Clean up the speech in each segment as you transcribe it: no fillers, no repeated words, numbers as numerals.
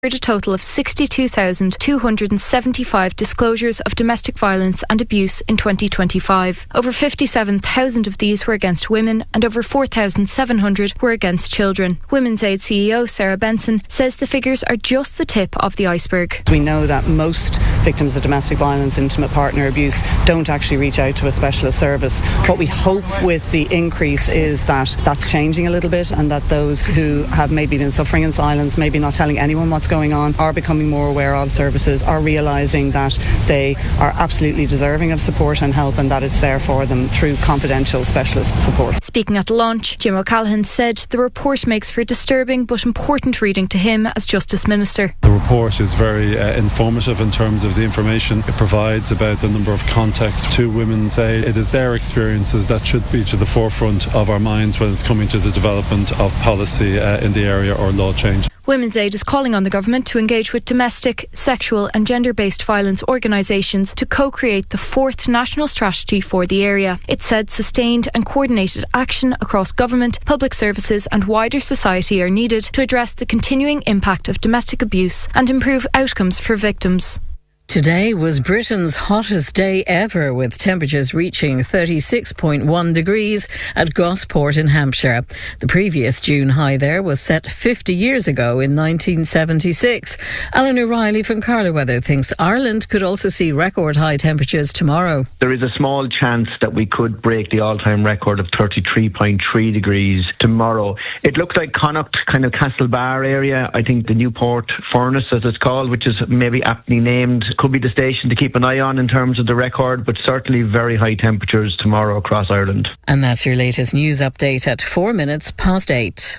a total of 62,275 disclosures of domestic violence and abuse in 2025. Over 57,000 of these were against women and over 4,700 were against children. Women's Aid CEO Sarah Benson says the figures are just the tip of the iceberg. We know that most victims of domestic violence, intimate partner abuse, don't actually reach out to a specialist service. What we hope with the increase is that that's changing a little bit, and that those who have maybe been suffering in silence, maybe not telling anyone what's going on, are becoming more aware of services, are realising that they are absolutely deserving of support and help, and that it's there for them through confidential specialist support. Speaking at the launch, Jim O'Callaghan said the report makes for disturbing but important reading to him as Justice Minister. The report is very informative in terms of the information it provides about the number of contacts to Women's Aid. It is their experiences that should be to the forefront of our minds when it's coming to the development of policy in the area or law change. Women's Aid is calling on the government to engage with domestic, sexual and gender-based violence organisations to co-create the 4th national strategy for the area. It said sustained and coordinated action across government, public services and wider society are needed to address the continuing impact of domestic abuse and improve outcomes for victims. Today was Britain's hottest day ever, with temperatures reaching 36.1 degrees at Gosport in Hampshire. The previous June high there was set 50 years ago in 1976. Alan O'Reilly from Carla Weather thinks Ireland could also see record high temperatures tomorrow. There is a small chance that we could break the all-time record of 33.3 degrees tomorrow. It looks like Connacht, kind of Castlebar area. I think the Newport Furnace, as it's called, which is maybe aptly named, could be the station to keep an eye on in terms of the record, but certainly very high temperatures tomorrow across Ireland. And that's your latest news update at 8:04.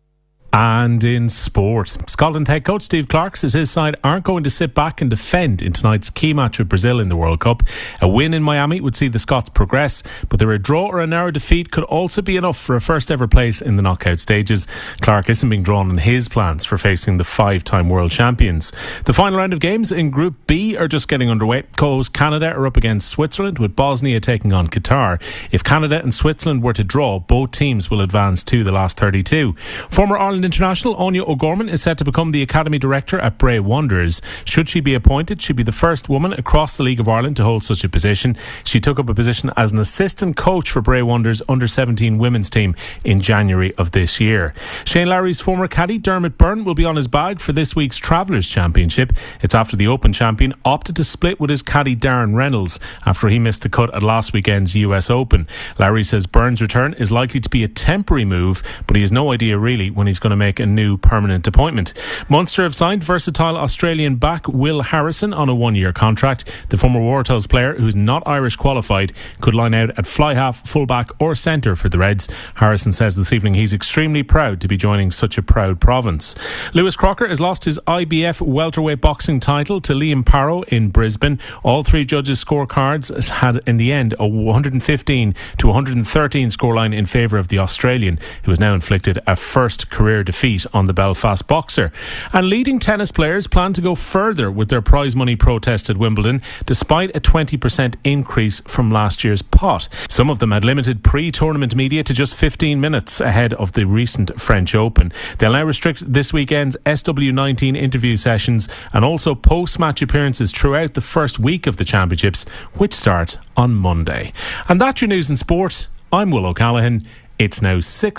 And in sport, Scotland head coach Steve Clarke says his side aren't going to sit back and defend in tonight's key match with Brazil in the World Cup. A win in Miami would see the Scots progress, but a draw or a narrow defeat could also be enough for a first ever place in the knockout stages. Clarke isn't being drawn on his plans for facing the 5-time world champions. The final round of games in Group B are just getting underway. Co-host Canada are up against Switzerland, with Bosnia taking on Qatar. If Canada and Switzerland were to draw, both teams will advance to the last 32. Former Ireland international Anya O'Gorman is set to become the Academy Director at Bray Wanderers. Should she be appointed, she'd be the first woman across the League of Ireland to hold such a position. She took up a position as an assistant coach for Bray Wanderers under-17 women's team in January of this year. Shane Lowry's former caddy Dermot Byrne will be on his bag for this week's Travellers' Championship. It's after the Open champion opted to split with his caddy Darren Reynolds after he missed the cut at last weekend's US Open. Lowry says Byrne's return is likely to be a temporary move, but he has no idea really when he's going to make a new permanent appointment. Munster have signed versatile Australian back Will Harrison on a 1-year contract. The former Waratahs player, who's not Irish qualified, could line out at fly half, full back or centre for the Reds. Harrison says this evening he's extremely proud to be joining such a proud province. Lewis Crocker has lost his IBF welterweight boxing title to Liam Parrow in Brisbane. All three judges' scorecards had in the end a 115 to 113 scoreline in favour of the Australian, who has now inflicted a first career defeat on the Belfast boxer. And leading tennis players plan to go further with their prize money protest at Wimbledon, despite a 20% increase from last year's pot. Some of them had limited pre-tournament media to just 15 minutes ahead of the recent French Open. They'll now restrict this weekend's SW19 interview sessions and also post-match appearances throughout the first week of the championships, which start on Monday. And that's your news in sport. I'm Will O'Callaghan. It's now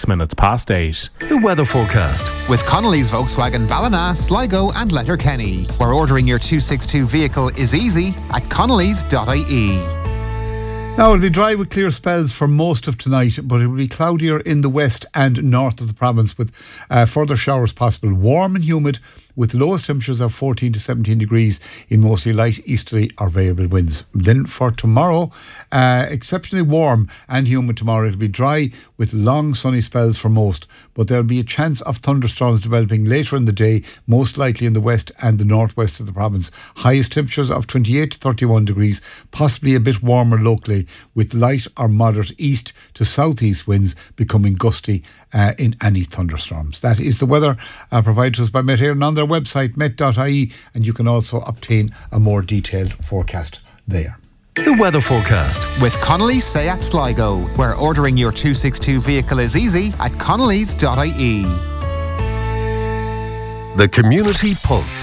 8:06. The weather forecast with Connolly's Volkswagen Ballina, Sligo and Letterkenny, where ordering your 262 vehicle is easy at connolly's.ie. Now, it'll be dry with clear spells for most of tonight, but it will be cloudier in the west and north of the province with further showers possible. Warm and humid with lowest temperatures of 14 to 17 degrees in mostly light easterly or variable winds. Then for tomorrow, exceptionally warm and humid tomorrow. It'll be dry with long sunny spells for most, but there'll be a chance of thunderstorms developing later in the day, most likely in the west and the northwest of the province. Highest temperatures of 28 to 31 degrees, possibly a bit warmer locally, with light or moderate east to southeast winds becoming gusty in any thunderstorms. That is the weather provided to us by Met Éireann on their website, met.ie, and you can also obtain a more detailed forecast there. The weather forecast with Connolly's Seat Sligo, where ordering your 262 vehicle is easy at connolly's.ie. The Community Pulse.